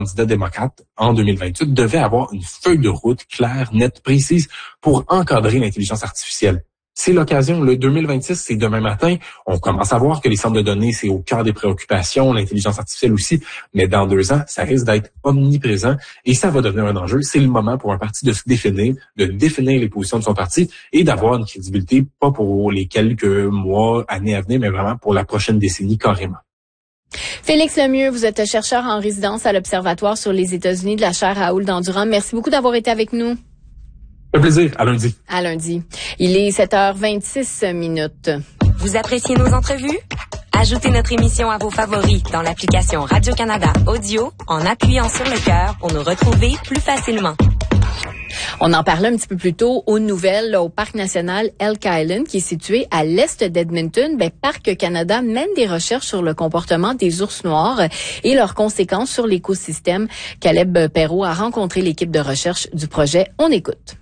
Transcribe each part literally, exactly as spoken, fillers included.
candidat démocrate en deux mille vingt-huit devait avoir une feuille de route claire, nette, précise pour encadrer l'intelligence artificielle. C'est l'occasion, le deux mille vingt-six, c'est demain matin. On commence à voir que les centres de données, c'est au cœur des préoccupations, l'intelligence artificielle aussi, mais dans deux ans, ça risque d'être omniprésent et ça va devenir un enjeu. C'est le moment pour un parti de se définir, de définir les positions de son parti et d'avoir une crédibilité, pas pour les quelques mois, années à venir, mais vraiment pour la prochaine décennie carrément. Félix Lemieux, vous êtes chercheur en résidence à l'Observatoire sur les États-Unis de la chaire Raoul Dandurand. Merci beaucoup d'avoir été avec nous. Un plaisir. À lundi. À lundi. Il est sept heures vingt-six minutes. Vous appréciez nos entrevues? Ajoutez notre émission à vos favoris dans l'application Radio-Canada Audio en appuyant sur le cœur pour nous retrouver plus facilement. On en parlait un petit peu plus tôt aux nouvelles là, au Parc national Elk Island qui est situé à l'est d'Edmonton. Ben, Parc Canada mène des recherches sur le comportement des ours noirs et leurs conséquences sur l'écosystème. Caleb Perrault a rencontré l'équipe de recherche du projet. On écoute.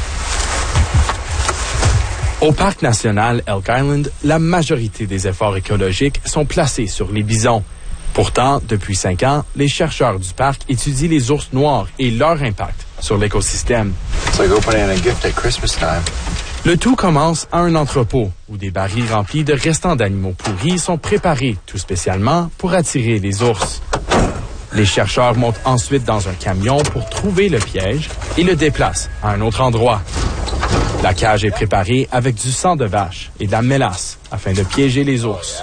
Au Parc national Elk Island, la majorité des efforts écologiques sont placés sur les bisons. Pourtant, depuis cinq ans, les chercheurs du parc étudient les ours noirs et leur impact sur l'écosystème. Le tout commence à un entrepôt où des barils remplis de restants d'animaux pourris sont préparés tout spécialement pour attirer les ours. Les chercheurs montent ensuite dans un camion pour trouver le piège et le déplacent à un autre endroit. La cage est préparée avec du sang de vache et de la mélasse afin de piéger les ours.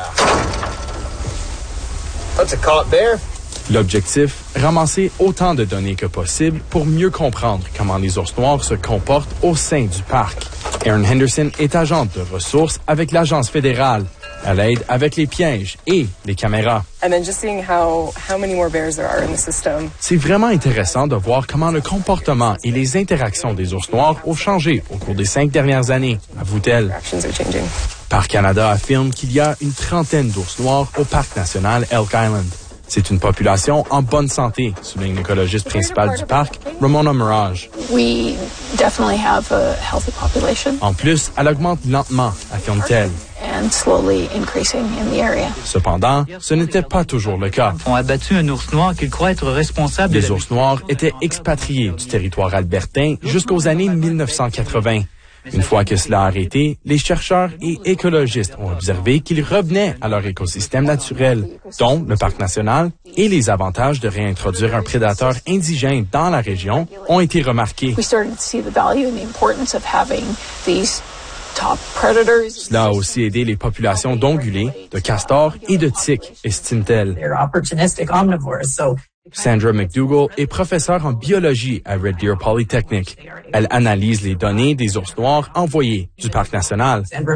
L'objectif, ramasser autant de données que possible pour mieux comprendre comment les ours noirs se comportent au sein du parc. Erin Henderson est agente de ressources avec l'Agence fédérale. Elle aide avec les pièges et les caméras. C'est vraiment intéressant de voir comment le comportement et les interactions des ours noirs ont changé au cours des cinq dernières années, avoue-t-elle. Parc Canada affirme qu'il y a une trentaine d'ours noirs au Parc national Elk Island. C'est une population en bonne santé, souligne l'écologiste principal du parc, Ramona Mirage. We definitely have a healthy population. En plus, elle augmente lentement, affirme-t-elle. And slowly increasing in the area. Cependant, ce n'était pas toujours le cas. Ils ont abattu un ours noir qu'ils croient être responsable. Les ours noirs étaient expatriés du territoire albertain jusqu'aux années mille neuf cent quatre-vingts. Une fois que cela a arrêté, les chercheurs et écologistes ont observé qu'ils revenaient à leur écosystème naturel, dont le parc national, et les avantages de réintroduire un prédateur indigène dans la région ont été remarqués. Cela a aussi aidé les populations d'ongulés, de castors et de tiques, estime-t-elle. Sandra McDougall est professeure en biologie à Red Deer Polytechnic. Elle analyse les données des ours noirs envoyés du parc national. Elle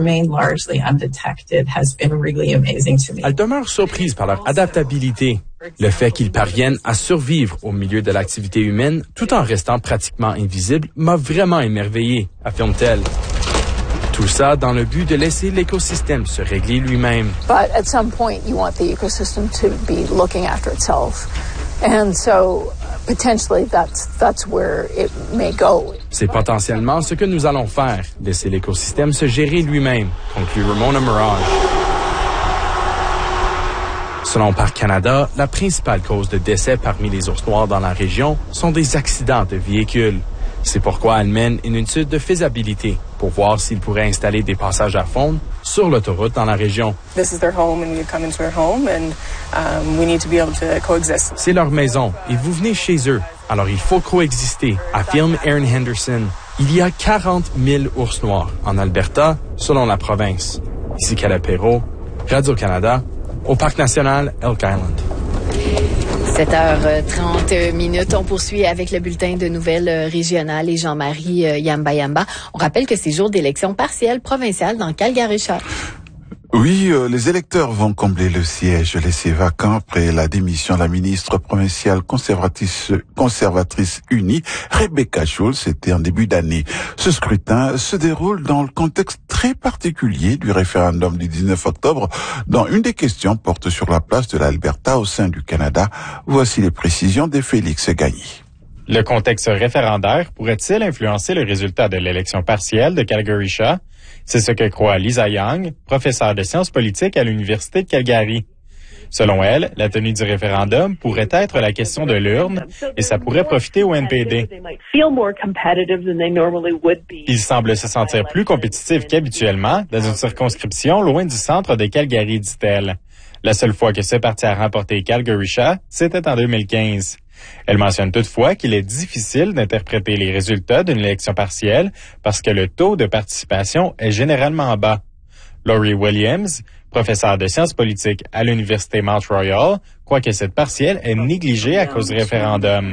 demeure surprise par leur adaptabilité. Le fait qu'ils parviennent à survivre au milieu de l'activité humaine tout en restant pratiquement invisibles m'a vraiment émerveillée, affirme-t-elle. Tout ça dans le but de laisser l'écosystème se régler lui-même. But at some point, you want the ecosystem to be looking after itself. And so, potentially, that's, that's where it may go. C'est potentiellement ce que nous allons faire, laisser l'écosystème se gérer lui-même, conclut Ramona Mirage. Selon Parc Canada, la principale cause de décès parmi les ours noirs dans la région sont des accidents de véhicules. C'est pourquoi elle mène une étude de faisabilité pour voir s'il pourrait installer des passages à faune sur l'autoroute dans la région. C'est leur maison et vous venez chez eux, alors il faut coexister, affirme Erin Henderson. Il y a quarante mille ours noirs en Alberta, selon la province. Ici Caleb Perrault, Radio-Canada, au Parc national Elk Island. sept heures trente minutes. On poursuit avec le bulletin de nouvelles régionales et Jean-Marie Yamba Yamba. On rappelle que c'est jour d'élection partielle provinciale dans Calgary-Char. Oui, euh, les électeurs vont combler le siège laissé vacant après la démission de la ministre provinciale conservatrice, conservatrice unie, Rebecca Schulz, c'était en début d'année. Ce scrutin se déroule dans le contexte très particulier du référendum du dix-neuf octobre, dont une des questions porte sur la place de l'Alberta au sein du Canada. Voici les précisions de Félix Gagny. Le contexte référendaire pourrait-il influencer le résultat de l'élection partielle de Calgary-Char? C'est ce que croit Lisa Young, professeure de sciences politiques à l'Université de Calgary. Selon elle, la tenue du référendum pourrait être la question de l'urne et ça pourrait profiter au N P D. Ils semblent se sentir plus compétitifs qu'habituellement dans une circonscription loin du centre de Calgary, dit-elle. La seule fois que ce parti a remporté Calgary-Shaw, c'était en deux mille quinze. Elle mentionne toutefois qu'il est difficile d'interpréter les résultats d'une élection partielle parce que le taux de participation est généralement bas. Laurie Williams, professeure de sciences politiques à l'Université Mount Royal, croit que cette partielle est négligée à cause du référendum.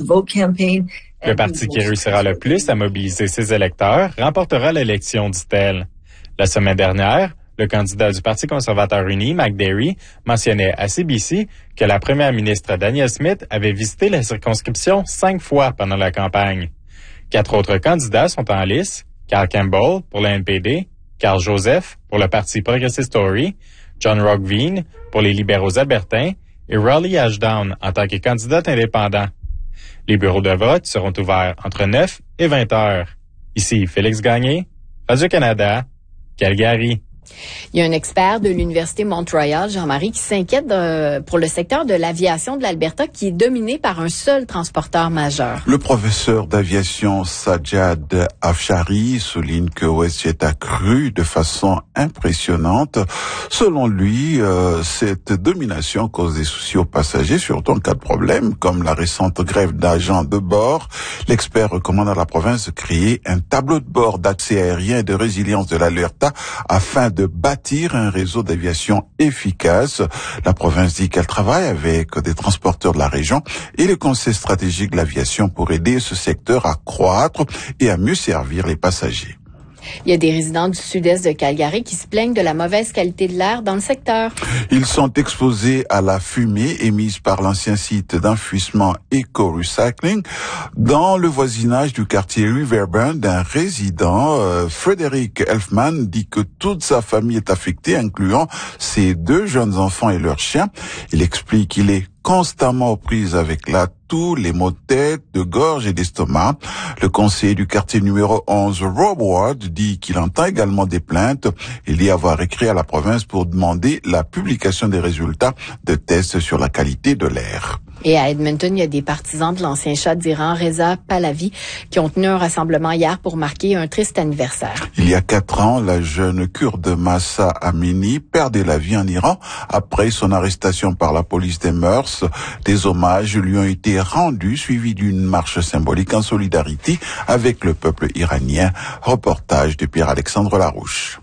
Le parti qui réussira le plus à mobiliser ses électeurs remportera l'élection, dit-elle. La semaine dernière, le candidat du Parti conservateur uni, McDerry, mentionnait à C B C que la première ministre Danielle Smith avait visité la circonscription cinq fois pendant la campagne. Quatre autres candidats sont en lice, Carl Campbell pour le N P D, Carl Joseph pour le Parti progressiste Tory, John Roggeveen pour les libéraux albertains et Raleigh Ashdown en tant que candidat indépendant. Les bureaux de vote seront ouverts entre neuf et vingt heures. Ici Félix Gagné, Radio-Canada, Calgary. Il y a un expert de l'Université Mont-Royal, Jean-Marie, qui s'inquiète de, pour le secteur de l'aviation de l'Alberta qui est dominé par un seul transporteur majeur. Le professeur d'aviation Sajjad Afshari souligne que WestJet a cru de façon impressionnante. Selon lui, euh, cette domination cause des soucis aux passagers, surtout en cas de problème, comme la récente grève d'agents de bord. L'expert recommande à la province de créer un tableau de bord d'accès aérien et de résilience de l'Alberta afin de de bâtir un réseau d'aviation efficace. La province dit qu'elle travaille avec des transporteurs de la région et le Conseil stratégique de l'aviation pour aider ce secteur à croître et à mieux servir les passagers. Il y a des résidents du sud-est de Calgary qui se plaignent de la mauvaise qualité de l'air dans le secteur. Ils sont exposés à la fumée émise par l'ancien site d'enfouissement Eco Recycling dans le voisinage du quartier Riverburn. Un résident, euh, Frédéric Elfman, dit que toute sa famille est affectée, incluant ses deux jeunes enfants et leurs chiens. Il explique qu'il est constamment aux prises avec la toux, les maux de tête, de gorge et d'estomac. Le conseiller du quartier numéro onze, Rob Ward, dit qu'il entend également des plaintes. Il dit avoir écrit à la province pour demander la publication des résultats de tests sur la qualité de l'air. Et à Edmonton, il y a des partisans de l'ancien Shah d'Iran, Reza Pahlavi, qui ont tenu un rassemblement hier pour marquer un triste anniversaire. Il y a quatre ans, la jeune kurde Mahsa Amini perdait la vie en Iran après son arrestation par la police des mœurs. Des hommages lui ont été rendus, suivis d'une marche symbolique en solidarité avec le peuple iranien. Reportage de Pierre-Alexandre Larouche.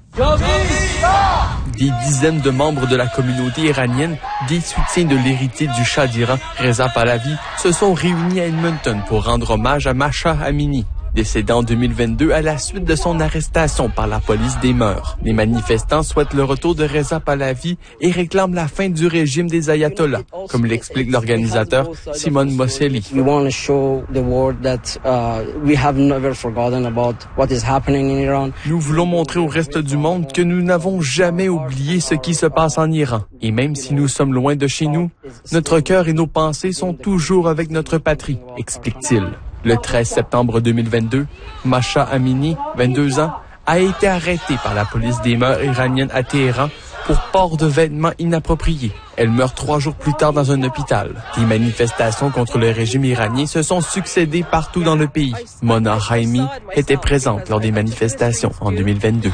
Des dizaines de membres de la communauté iranienne, des soutiens de l'héritier du Shah d'Iran, Reza Pahlavi, se sont réunis à Edmonton pour rendre hommage à Mahsa Amini, décédé en deux mille vingt-deux à la suite de son arrestation par la police des mœurs. Les manifestants souhaitent le retour de Reza Pahlavi et réclament la fin du régime des ayatollahs, comme l'explique l'organisateur Simon Moselli. Nous voulons montrer au reste du monde que nous n'avons jamais oublié ce qui se passe en Iran. Et même si nous sommes loin de chez nous, notre cœur et nos pensées sont toujours avec notre patrie, explique-t-il. Le treize septembre deux mille vingt-deux, Mahsa Amini, vingt-deux ans, a été arrêtée par la police des mœurs iraniennes à Téhéran pour port de vêtements inappropriés. Elle meurt trois jours plus tard dans un hôpital. Les manifestations contre le régime iranien se sont succédées partout dans le pays. Mona Haimi était présente lors des manifestations en deux mille vingt-deux.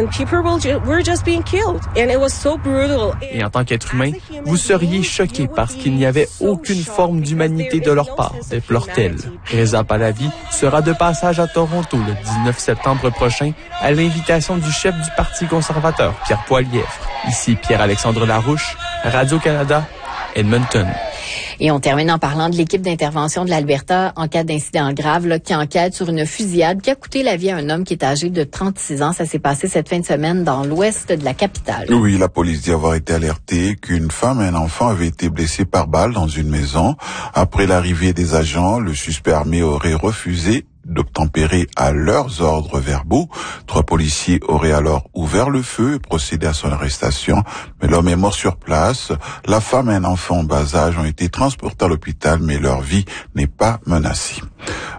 Et en tant qu'être humain, vous seriez choqué parce qu'il n'y avait aucune forme d'humanité de leur part, déplore-t-elle. Reza Pahlavi sera de passage à Toronto le dix-neuf septembre prochain à l'invitation du chef du Parti conservateur, Pierre Poilievre. Ici Pierre-Alexandre Larouche, Radio-Canada, Edmonton. Et on termine en parlant de l'équipe d'intervention de l'Alberta en cas d'incident grave là, qui enquête sur une fusillade qui a coûté la vie à un homme qui est âgé de trente-six ans. Ça s'est passé cette fin de semaine dans l'ouest de la capitale. Oui, la police dit avoir été alertée qu'une femme et un enfant avaient été blessés par balle dans une maison. Après l'arrivée des agents, le suspect armé aurait refusé d'obtempérer à leurs ordres verbaux. Trois policiers auraient alors ouvert le feu et procédé à son arrestation. Mais l'homme est mort sur place. La femme et un enfant en bas âge ont été transportés à l'hôpital, mais leur vie n'est pas menacée. Voilà.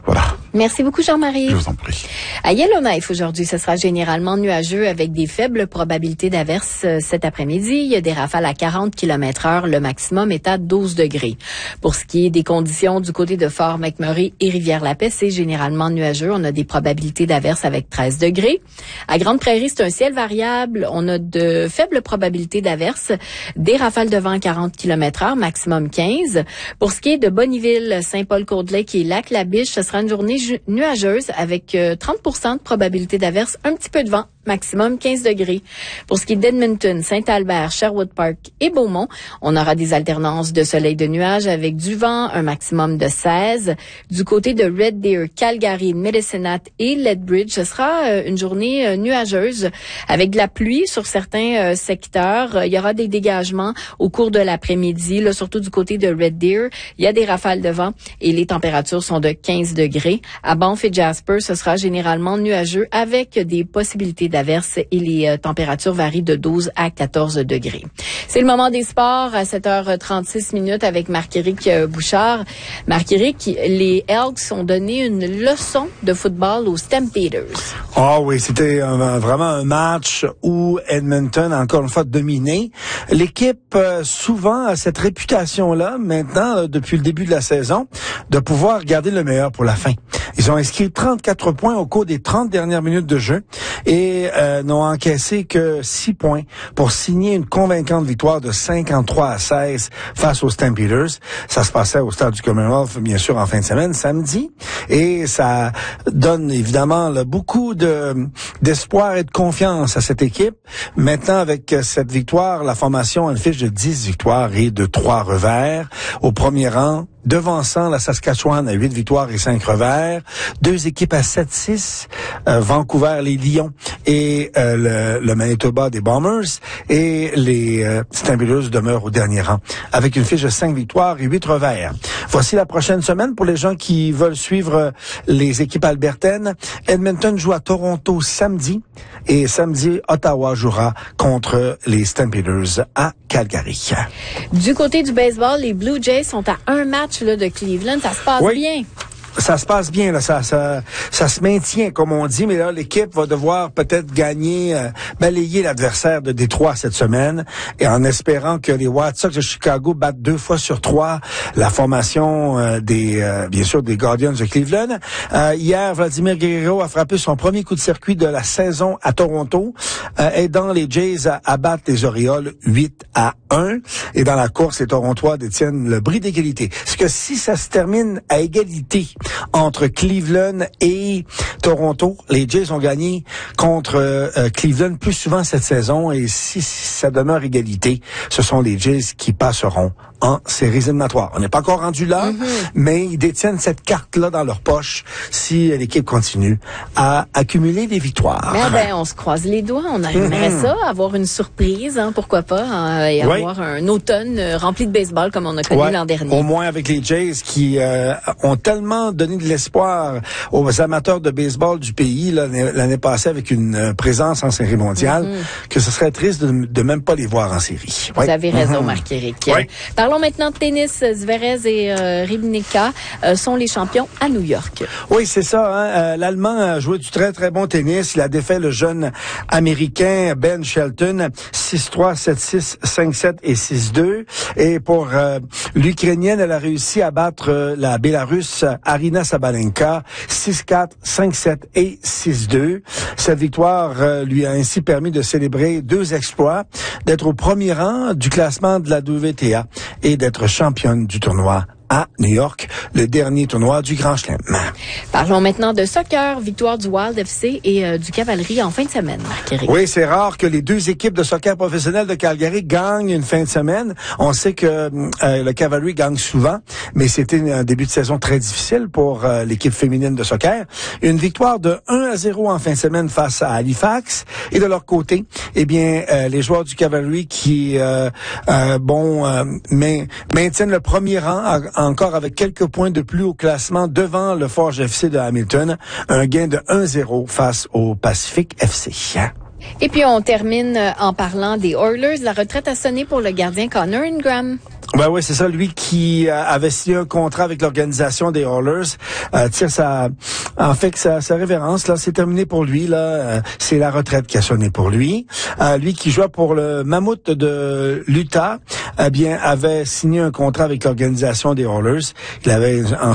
Merci beaucoup, Jean-Marie. Je vous en prie. À Yellowknife, aujourd'hui, ce sera généralement nuageux avec des faibles probabilités d'averses cet après-midi. Il y a des rafales à quarante kilomètres heure. Le maximum est à douze degrés. Pour ce qui est des conditions du côté de Fort McMurray et Rivière-la-Paix, c'est généralement nuageux. On a des probabilités d'averses avec treize degrés. À Grande-Prairie, c'est un ciel variable. On a de faibles probabilités d'averses. Des rafales de vent à quarante kilomètres heure, maximum quinze. Pour ce qui est de Bonnyville, Saint-Paul-Côte-Lake et Lac-la-Biche, ce sera une journée nuageuse avec euh, trente pour cent de probabilité d'averse, un petit peu de vent, maximum quinze degrés. Pour ce qui est d'Edmonton, Saint-Albert, Sherwood Park et Beaumont, on aura des alternances de soleil de nuages avec du vent, un maximum de seize. Du côté de Red Deer, Calgary, Medicine Hat et Lethbridge, ce sera euh, une journée euh, nuageuse avec de la pluie sur certains euh, secteurs. Il y aura des dégagements au cours de l'après-midi, là, surtout du côté de Red Deer. Il y a des rafales de vent et les températures sont de quinze degrés. À Banff et Jasper, ce sera généralement nuageux avec des possibilités d'averses et les euh, températures varient de douze à quatorze degrés. C'est le moment des sports à sept heures trente-six minutes avec Marc-Éric Bouchard. Marc-Éric, les Elks ont donné une leçon de football aux Stampeders. Ah oh oui, c'était un, vraiment un match où Edmonton a encore une fois dominé. L'équipe euh, souvent a cette réputation-là maintenant, euh, depuis le début de la saison, de pouvoir garder le meilleur pour la fin. Ils ont inscrit trente-quatre points au cours des trente dernières minutes de jeu et euh, n'ont encaissé que six points pour signer une convaincante victoire de cinquante-trois à seize face aux Stampeders. Ça se passait au stade du Commonwealth, bien sûr, en fin de semaine, samedi. Et ça donne évidemment là, beaucoup de d'espoir et de confiance à cette équipe. Maintenant, avec cette victoire, la formation a une fiche de dix victoires et de trois revers. Au premier rang, devançant la Saskatchewan à huit victoires et cinq revers. Deux équipes à sept six, euh, Vancouver, les Lions et euh, le, le Manitoba des Bombers. Et les euh, Stampeders demeurent au dernier rang avec une fiche de cinq victoires et huit revers. Voici la prochaine semaine pour les gens qui veulent suivre les équipes albertaines. Edmonton joue à Toronto samedi et samedi, Ottawa jouera contre les Stampeders à Calgary. Du côté du baseball, les Blue Jays sont à un match là, de Cleveland. Ça se passe oui. bien. Ça se passe bien, là, ça, ça, ça se maintient, comme on dit, mais là, l'équipe va devoir peut-être gagner, euh, balayer l'adversaire de Détroit cette semaine, et en espérant que les White Sox de Chicago battent deux fois sur trois la formation euh, des, euh, bien sûr, des Guardians de Cleveland. Euh, hier, Vladimir Guerrero a frappé son premier coup de circuit de la saison à Toronto, euh, aidant les Jays à, à battre les Orioles huit à un. Et dans la course, les Torontois détiennent le bris d'égalité. Parce que si ça se termine à égalité entre Cleveland et Toronto, les Jays ont gagné contre euh, Cleveland plus souvent cette saison, et si, si ça demeure égalité, ce sont les Jays qui passeront en séries éliminatoires. On n'est pas encore rendu là, mm-hmm. mais ils détiennent cette carte-là dans leur poche si l'équipe continue à accumuler des victoires. Mais ben, on se croise les doigts. On aimerait mm-hmm. ça, avoir une surprise, hein, pourquoi pas, hein, et oui. avoir un automne rempli de baseball comme on a connu ouais, l'an dernier. Au moins avec les Jays qui euh, ont tellement donné de l'espoir aux amateurs de baseball du pays l'année, l'année passée avec une euh, présence en série mondiale, mm-hmm. que ce serait triste de, de même pas les voir en série. Vous oui. avez raison, mm-hmm. Marc-Éric. Oui. Parlons maintenant de tennis. Zverev et euh, Rybnikina euh, sont les champions à New York. Oui, c'est ça. Hein? Euh, L'Allemand a joué du très, très bon tennis. Il a défait le jeune Américain Ben Shelton six trois, sept six, cinq sept et six deux. Et pour euh, l'Ukrainienne, elle a réussi à battre euh, la Bélarusse Arina Sabalenka six quatre, cinq sept et six deux. Cette victoire euh, lui a ainsi permis de célébrer deux exploits, d'être au premier rang du classement de la W T A et d'être championne du tournoi à New York, le dernier tournoi du Grand Chelem. Parlons maintenant de soccer, victoire du Wild F C et euh, du Cavalry en fin de semaine, Marc-Éric. Oui, c'est rare que les deux équipes de soccer professionnel de Calgary gagnent une fin de semaine. On sait que euh, le Cavalry gagne souvent, mais c'était un début de saison très difficile pour euh, l'équipe féminine de soccer. Une victoire de un à zéro en fin de semaine face à Halifax. Et de leur côté, eh bien, euh, les joueurs du Cavalry qui, euh, euh, bon, euh, main, maintiennent le premier rang à, encore avec quelques points de plus au classement devant le Forge F C de Hamilton. Un gain de un zéro face au Pacific F C. Et puis on termine en parlant des Oilers. La retraite a sonné pour le gardien Connor Ingram. Ben oui, c'est ça. Lui qui euh, avait signé un contrat avec l'organisation des Oilers, euh, tire sa, en fait, sa, sa révérence là, c'est terminé pour lui là. Euh, c'est la retraite qui a sonné pour lui. Euh, lui qui jouait pour le Mammouth de l'Utah, eh bien, avait signé un contrat avec l'organisation des Oilers. Il avait en